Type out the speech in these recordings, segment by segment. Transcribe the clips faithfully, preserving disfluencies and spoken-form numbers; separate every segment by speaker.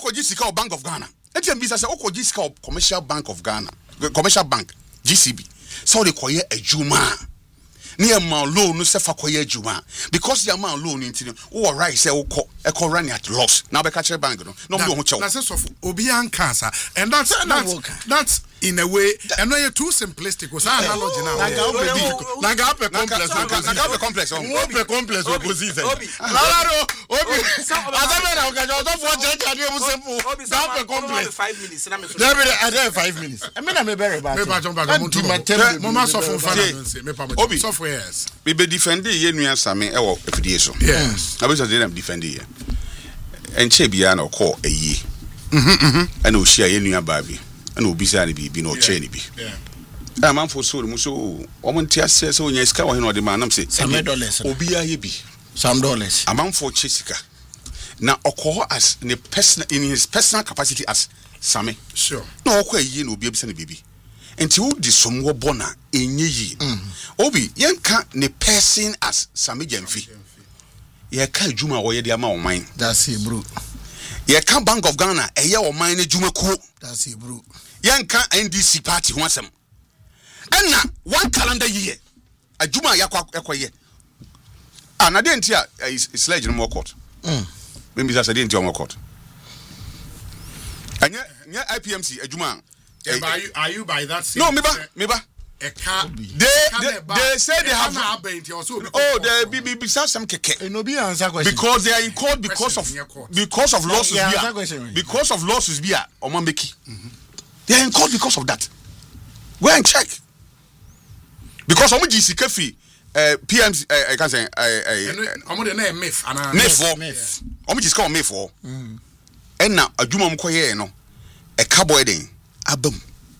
Speaker 1: Oko Sika Bank of Ghana. Eti mbisa say Oko Sika Commercial Bank of Ghana. Commercial Bank G C B. So they call it a Juma. Near my loan, no sefa koye juma because the amount loan into oh right say oko eko run at loss. Now be catch bank no. No do ho
Speaker 2: That's so Obian cancer. And that's that's that's in a way and no too simplistic was analogy now. Naga open complex.
Speaker 1: Naga open complex.
Speaker 2: Open complex opposite. Laro Obi. Azamena okajo don't for check and you simple. Open complex.
Speaker 3: five minutes na me so.
Speaker 2: There be I five minutes. I mean I me very bad. Me ba jump back mo to. Mama so for fan say me pa mo. So for yes.
Speaker 1: We be defending ye nua same e wo afidie so.
Speaker 2: Yes.
Speaker 1: I be say dem defending ye. Enche bia na call eyi. Mhm mhm. Ana o hia ye nua ba bi. Ana obi say na bi na o che ni bi.
Speaker 2: Yeah.
Speaker 1: Ah man for so mu so o mo ntia se se onya sika wo he no de man am say
Speaker 3: some dollars.
Speaker 1: Obi aye bi.
Speaker 3: Some dollars.
Speaker 1: A man for che sika. Na okoho as ne personal in his personal capacity as Same.
Speaker 2: Sure.
Speaker 1: No okwa eyi na obi abisa na bibi. Enti wo di somwo bona enye yi. Obi yenka ne person as Same Gyamfi. Ye ka adwuma wo ye de ama oman.
Speaker 3: That's it, bro.
Speaker 1: Ye ka Bank of Ghana eye oman na adwuma ko.
Speaker 3: That's it, bro.
Speaker 1: Yenka N D C party ho asem. Enna one calendar year. Adwuma yakwa ekoye. Ah na de enti a is legend mo court.
Speaker 3: Mm.
Speaker 1: Maybe that's a de enti o mo court. Anya nya I P M C adwuma.
Speaker 2: Yeah, are you are you by that?
Speaker 1: No, me ba, me ba.
Speaker 2: A car.
Speaker 1: They they, they say they have. Oh, they be be be some keke.
Speaker 3: No be answer question.
Speaker 1: Because they are in court because of because of losses here. Because of losses here. Omo meki. They are in court because of that. Go and check. Because omo G C K uh P M I can say I
Speaker 2: I omo the name myth ana
Speaker 1: myth. Omo G C K myth for. And now adwuma mo koye no. E cowboy den abam.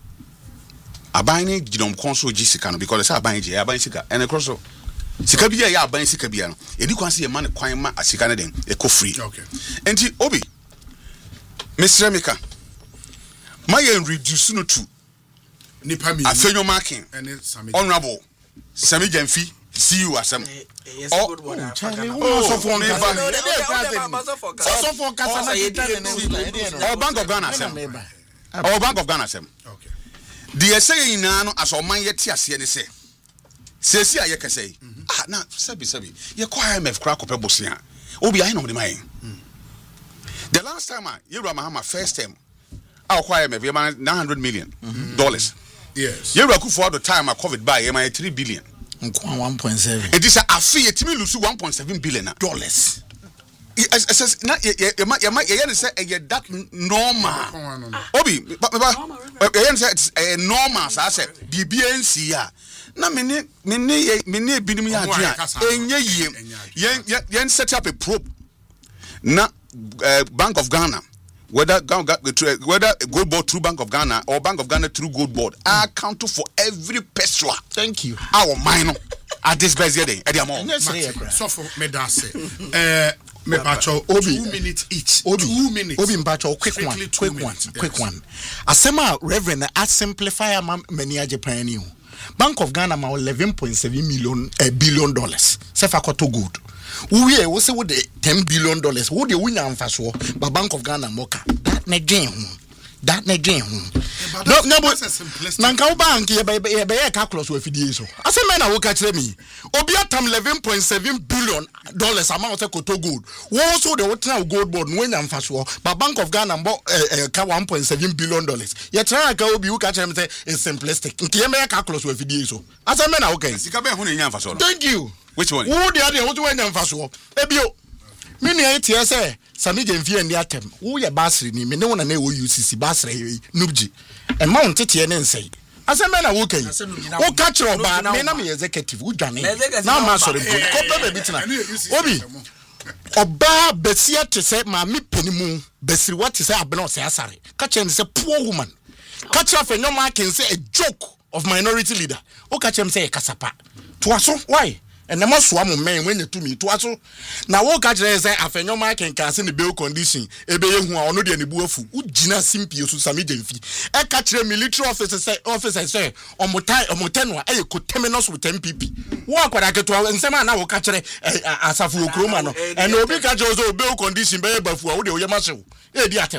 Speaker 1: Abani gidom konso G C K no because say abani je abani sika and crosso. Sika bia ya abani sika bia no. Edi kwanse ye man kwan ma asika ne den e ko free.
Speaker 2: Okay.
Speaker 1: Enti obi Mister Mika my reduce no to
Speaker 2: nipa mi
Speaker 1: afenyo marking honorable Same Gyamfi see you asem
Speaker 3: oh
Speaker 1: so for me so for kasa na Bank of Ghana asem oh Bank of Ghana asem
Speaker 2: okay
Speaker 1: the say ina no aso man yeti ase ne se sesi aye kase ah na sabi sabi ye kwa I M F kra kopɛ bosia obi ayi no de mai the last time you were Mahama first time I kwa I M F ye man nine hundred million dollars
Speaker 2: yes
Speaker 1: you were for the time COVID buy ye man three billion
Speaker 3: one point seven
Speaker 1: it is a afi yetimi lose one point seven billion
Speaker 3: dollars
Speaker 1: es na ye ye ye ye say e that normal obi ye say it's a normal sa say bbnc ya na me ne me ne me ne binim ya adua enye yie yen set up a probe na uh, Bank of Ghana whether whether Gold Board through Bank of Ghana or Bank of Ghana through Gold Board I account for every peswa.
Speaker 3: Thank you.
Speaker 1: Our minor at this best day at the amount
Speaker 2: so for me that say eh me pacho two minutes each
Speaker 3: Obi,
Speaker 2: two minutes
Speaker 3: Obi mpacho quick one quick one
Speaker 2: yes.
Speaker 3: quick one asema reverend I simplify am many Japan ni Bank of Ghana ma eleven point seven million a billion dollars sefa koto good we we say with the ten billion dollars wo de wunya amfaso ba Bank of Ghana moka that na dwen ho that na dwen ho no no but nanka bank ye be ye be calculus we fidie so asema na wo ka kire me obi atam eleven point seven billion dollars amount e koto gold wo so de wotena Gold Board no wunya amfaso ba Bank of Ghana mbo ka one point seven billion dollars ye try ka obi wo ka kire me say is simplistic nke ye me calculus we fidie so asema na wo ka
Speaker 1: sika be ho na nya amfaso no
Speaker 3: thank you.
Speaker 1: Which one?
Speaker 3: Who the other? What do I know for so? Ebio. Mini eighty say Same Gyamfi and the atem. Who ya basri ni me no na na wo U C C basri nubji. E ma won tete ne nsai. Asema na wo kai. Wo ka kire oba me na me executive wo dwane. Na ma sori go. Ko pe be bitina. Obi. Oba besia te say ma me penimu besiri what say abena say asare. Ka kire say poor woman. Ka kire fe nyoma can say a joke of minority leader. O ka kire say kasapa. To aso why? And the most one man when you to me to also now what catch say afenyo ma can cast in the bail condition ebe ye hu a ono de nebuafu ugina simpi so Same Gyamfi e catch military officer say officer say omotai omoteno e ko terminus with ten P P wo akwada keto nsema na wo catch asafu okroma no and obi catch also bail condition be bafu a wo de oyema hyew e di